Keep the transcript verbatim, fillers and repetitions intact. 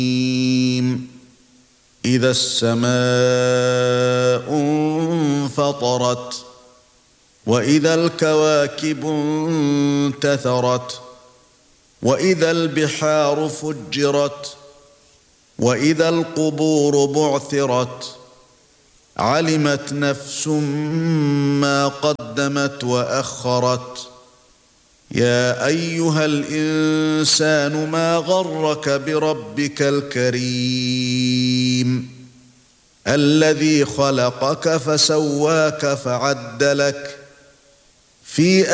إِذَا السَّمَاءُ انفَطَرَتْ وَإِذَا الْكَوَاكِبُ انتَثَرَتْ وَإِذَا الْبِحَارُ فُجِّرَتْ وَإِذَا الْقُبُورُ بُعْثِرَتْ عَلِمَتْ نَفْسٌ مَا قَدَّمَتْ وَأَخَّرَتْ يَا أَيُّهَا الْإِنسَانُ مَا غَرَّكَ بِرَبِّكَ الْكَرِيمِ الَّذِي خَلَقَكَ فَسَوَّاكَ فَعَدَلَكَ في